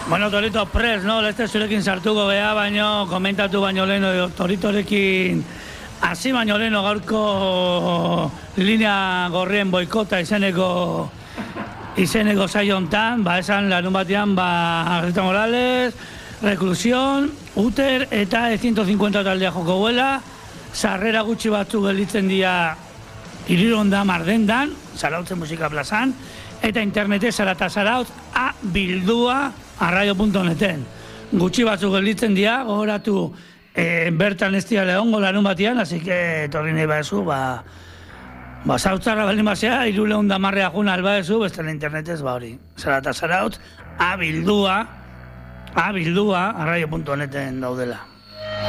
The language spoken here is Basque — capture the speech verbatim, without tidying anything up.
Bueno, Torito prest, no? Leste zurekin sartuko geha, baino, komentatu baino leheno, Toritorekin hasi baino leheno gaurko linea gorrien boikota izeneko izeneko saiontan, ba, esan larun batean, ba, Rita Morales, Reclusión, Uter eta E ciento cincuenta taldea joko buela, sarrera gutxi batzu gelditzen dira Irironda Mardendan, Zarautzen Musika Plazan, eta internete zarata zarautz a bildua arraio punto neten. Gutxi batzu gelditzen dira, gogoratu e, bertan ez dira lehongo larun batean, así que torri nahi baezu, ba, ba, zautzarra baldin basea, iruleun damarrea juna albaezu, bestela internetez, ba hori. Zarata zarautz a bildua, a bildua arraio punto neten daudela.